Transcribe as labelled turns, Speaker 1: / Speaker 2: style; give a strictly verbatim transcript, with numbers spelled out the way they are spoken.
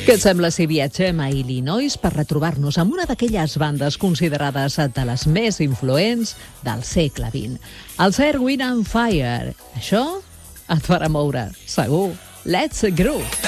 Speaker 1: Què et sembla si viatgem a Illinois per retrobar-nos amb una d'aquelles bandes considerades de les més influents del segle vint? Els Earth, Wind and Fire. Això et farà moure, segur. Let's groove!